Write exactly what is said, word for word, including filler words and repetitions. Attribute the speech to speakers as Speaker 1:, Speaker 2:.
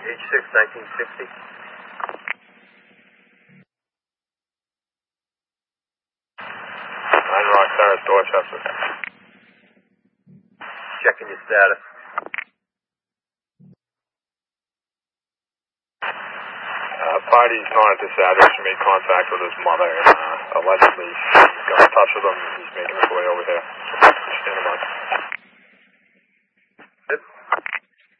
Speaker 1: H six, nineteen sixty.
Speaker 2: Nine Rock Terrace, Dorchester.
Speaker 1: Checking your status.
Speaker 2: Uh, party's not at this address. He made contact with his mother, and uh, allegedly he's got in touch with him. He's making his way over here. Stand by.